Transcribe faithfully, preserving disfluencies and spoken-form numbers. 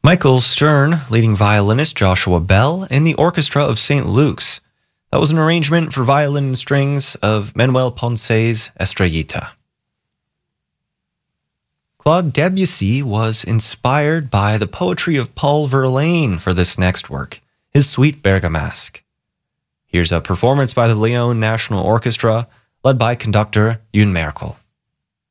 Michael Stern leading violinist Joshua Bell in the Orchestra of Saint Luke's. That was an arrangement for violin and strings of Manuel Ponce's Estrellita. Claude Debussy was inspired by the poetry of Paul Verlaine for this next work, his Suite Bergamasque. Here's a performance by the Lyon National Orchestra, led by conductor Youn Merkel.